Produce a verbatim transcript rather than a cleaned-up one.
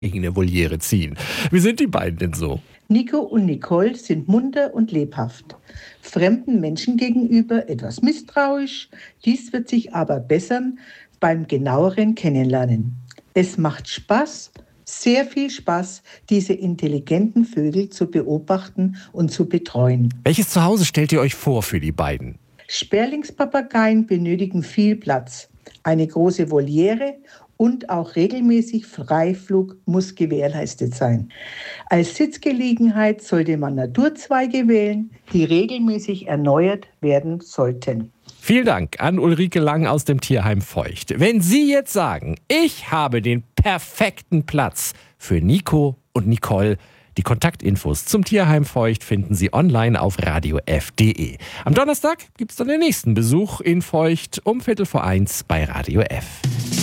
gegen eine Voliere ziehen. Wie sind die beiden denn so? Nico und Nicole sind munter und lebhaft, fremden Menschen gegenüber etwas misstrauisch. Dies wird sich aber bessern beim genaueren Kennenlernen. Es macht Spaß, sehr viel Spaß, diese intelligenten Vögel zu beobachten und zu betreuen. Welches Zuhause stellt ihr euch vor für die beiden? Sperlingspapageien benötigen viel Platz. Eine große Voliere und auch regelmäßig Freiflug muss gewährleistet sein. Als Sitzgelegenheit sollte man Naturzweige wählen, die regelmäßig erneuert werden sollten. Vielen Dank an Ulrike Lang aus dem Tierheim Feucht. Wenn Sie jetzt sagen, ich habe den perfekten Platz für Nico und Nicole, die Kontaktinfos zum Tierheim Feucht finden Sie online auf radio f punkt d e. Am Donnerstag gibt es dann den nächsten Besuch in Feucht um Viertel vor eins bei Radio F.